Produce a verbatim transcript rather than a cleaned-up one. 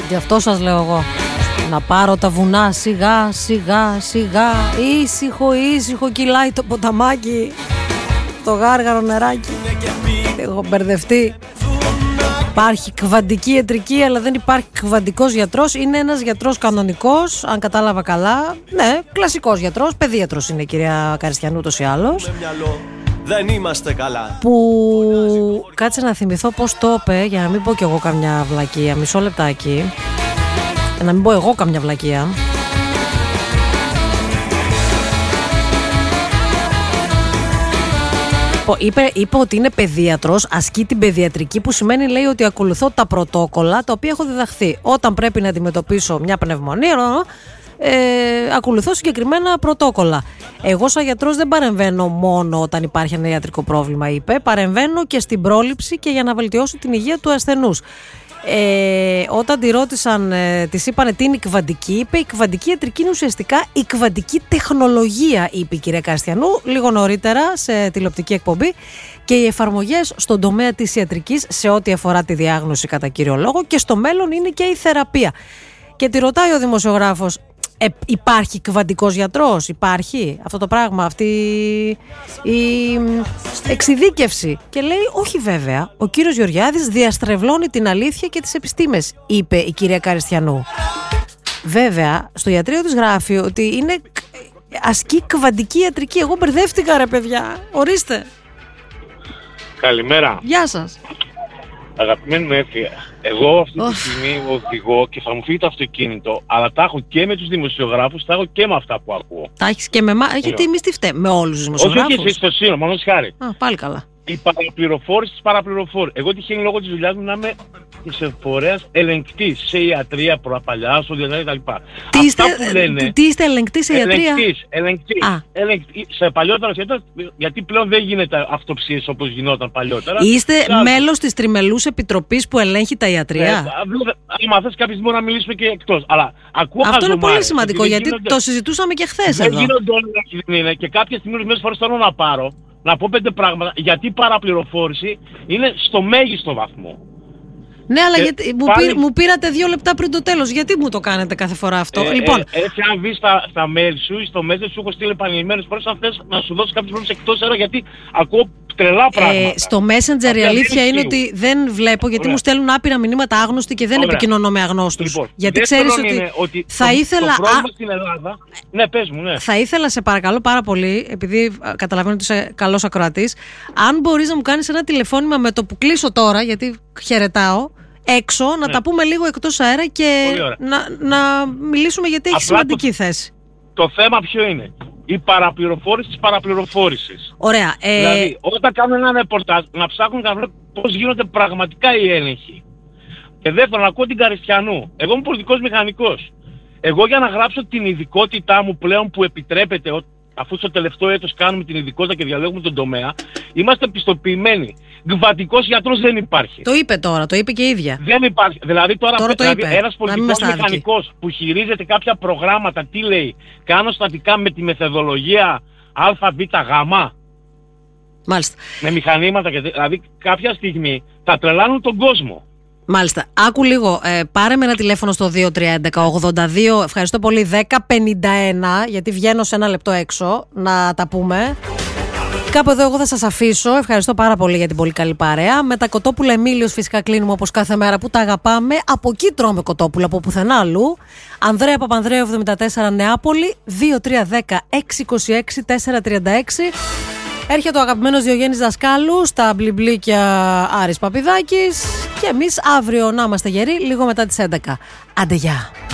Γι' αυτό σας λέω εγώ. Να πάρω τα βουνά σιγά σιγά σιγά. Ήσυχο ήσυχο κυλάει το ποταμάκι. Το γάργαρο νεράκι. Έχω μπερδευτεί. Υπάρχει κβαντική ιατρική, αλλά δεν υπάρχει κβαντικός γιατρός. Είναι ένας γιατρός κανονικός, αν κατάλαβα καλά. Ναι, κλασικός γιατρός. Παιδίατρος είναι η κυρία Καριστιανού ούτως ή άλλως. Δεν είμαστε καλά. Που κάτσε να θυμηθώ πώς το είπε, για να μην πω κι εγώ καμιά βλακεία. Μισό λεπτάκι. Να μην πω εγώ καμιά βλακεία. Είπε, είπε ότι είναι παιδίατρος, ασκεί την παιδιατρική, που σημαίνει, λέει, ότι ακολουθώ τα πρωτόκολλα τα οποία έχω διδαχθεί. Όταν πρέπει να αντιμετωπίσω μια πνευμονία, ε, ακολουθώ συγκεκριμένα πρωτόκολλα. Εγώ σαν γιατρός δεν παρεμβαίνω μόνο όταν υπάρχει ένα ιατρικό πρόβλημα, είπε. Παρεμβαίνω και στην πρόληψη και για να βελτιώσω την υγεία του ασθενούς. Ε, όταν τη ρώτησαν, ε, της είπανε τι είναι η κβαντική, είπε η κβαντική ιατρική είναι ουσιαστικά η κβαντική τεχνολογία, είπε η κυρία Καριστιανού λίγο νωρίτερα σε τηλεοπτική εκπομπή, και οι εφαρμογές στον τομέα της ιατρικής σε ό,τι αφορά τη διάγνωση κατά κύριο λόγο, και στο μέλλον είναι και η θεραπεία. Και τη ρωτάει ο δημοσιογράφος, Ε, υπάρχει κβαντικός γιατρός, υπάρχει αυτό το πράγμα, αυτή η εξειδίκευση? Και λέει όχι βέβαια, ο κύριος Γεωργιάδης διαστρεβλώνει την αλήθεια και τις επιστήμες, είπε η κυρία Καριστιανού. Βέβαια στο ιατρείο της γράφει ότι είναι ασκεί κβαντική ιατρική. Εγώ μπερδεύτηκα ρε παιδιά, ορίστε. Καλημέρα. Γεια σας. Αγαπημένη μου έφυγε. Εγώ αυτή τη στιγμή οδηγώ και θα μου φύγει το αυτοκίνητο, αλλά τα έχω και με τους δημοσιογράφους, τα έχω και με αυτά που ακούω. Τα έχεις και με εμάς, γιατί εμείς τι φταίμε, με όλους τους δημοσιογράφους? Όχι, όχι εσείς στο σύνολο, μόνο χάρη. Α, πάλι καλά. Η παραπληροφόρηση της παραπληροφόρησης. Εγώ τυχαίνει λόγω της δουλειάς μου να είμαι της εφορέας ελεγκτής σε ιατρία, προαπαλιά, στο διατρία κτλ. Τι είστε, λένε, τι είστε ελεγκτής σε ιατρία? Ελεγκτής, ελεγκτής, ελεγκτής. Σε παλιότερα σχέδια, γιατί πλέον δεν γίνεται αυτοψίες όπως γινόταν παλιότερα. Είστε Ά, μέλος της τριμελούς επιτροπής που ελέγχει τα ιατρία? Αν θες κάποιες μπορεί να μιλήσουμε και εκτός. Αλλά ακούω αυτό είναι πολύ σημαντικό, γιατί γίνονται, το συζητούσαμε και χθες δεν εδώ. Δεν γίνονται όλα, δεν είναι, και κάποιες στιγμές μέσω φορές θέλω να πάρω, να πω πέντε πράγματα, γιατί η παραπληροφόρηση είναι στο μέγιστο βαθμό. Ναι, αλλά γιατί, μου, πήρ, μου πήρατε δύο λεπτά πριν το τέλος. Γιατί μου το κάνετε κάθε φορά αυτό? Ε, λοιπόν, ε, έτσι αν βγεις στα, στα mail σου ή στο message σου έχω στείλει επανειλημμένες φορές, αν θες να σου δώσω κάποιες φορές εκτός αέρα, γιατί ακούω τρελά πράγματα. Ε, στο Messenger η αλήθεια είναι ότι δεν βλέπω, γιατί Ωραία. μου στέλνουν άπειρα μηνύματα άγνωστοι και δεν Ωραία. επικοινωνώ με αγνώστους. Λοιπόν, γιατί ξέρεις ότι, ότι θα το, ήθελα... Το πρόβλημα α... στην Ελλάδα... Ναι, πες μου, ναι. Θα ήθελα, σε παρακαλώ πάρα πολύ, επειδή καταλαβαίνω ότι είσαι καλός ακροατής, αν μπορείς να μου κάνεις ένα τηλεφώνημα με το που κλείσω τώρα, γιατί χαιρετάω, έξω, να ναι. τα πούμε λίγο εκτός αέρα και να, να μιλήσουμε, γιατί έχει Απλά σημαντική το, θέση. Το θέμα ποιο είναι? Η παραπληροφόρηση της παραπληροφόρησης. Ωραία. Ε... Δηλαδή, όταν κάνουν ένα ρεπορτάζ, να ψάχνουν να βρουν πώς γίνονται πραγματικά οι έλεγχοι. Και δεύτερον, ακούω την Καριστιανού. Εγώ είμαι πολιτικός μηχανικός. Εγώ για να γράψω την ειδικότητά μου πλέον που επιτρέπεται, αφού στο τελευταίο έτος κάνουμε την ειδικότητα και διαλέγουμε τον τομέα, είμαστε πιστοποιημένοι. Κβαντικός γιατρός δεν υπάρχει. Το είπε τώρα, το είπε και η ίδια. Δεν υπάρχει. Δηλαδή τώρα, τώρα το δηλαδή, είπε. ένας πολιτικός μηχανικός που χειρίζεται κάποια προγράμματα, τι λέει, κάνω στατικά με τη μεθοδολογία Α, Β, Γ. Μάλιστα. Με μηχανήματα και δηλαδή κάποια στιγμή θα τρελάνουν τον κόσμο. Μάλιστα. Άκου λίγο. Ε, πάρε με ένα τηλέφωνο στο δύο τρία ένα ένα ογδόντα δύο. Ευχαριστώ πολύ. δέκα πενήντα ένα, γιατί βγαίνω σε ένα λεπτό έξω να τα πούμε. Κάπου εδώ εγώ θα σας αφήσω. Ευχαριστώ πάρα πολύ για την πολύ καλή παρέα. Με τα κοτόπουλα Εμίλιος φυσικά κλείνουμε όπως κάθε μέρα που τα αγαπάμε. Από εκεί τρώμε κοτόπουλα, από πουθενά αλλού. Ανδρέα Παπανδρέου εβδομήντα τέσσερα Νεάπολη, δύο τρία ένα μηδέν έξι είκοσι έξι τέσσερα τριάντα έξι. Έρχεται ο αγαπημένος Διογέννης Δασκάλου στα μπλιμπλίκια Άρης Παπηδάκης. Και εμείς αύριο να είμαστε γεροί λίγο μετά τις έντεκα. Άντε γεια.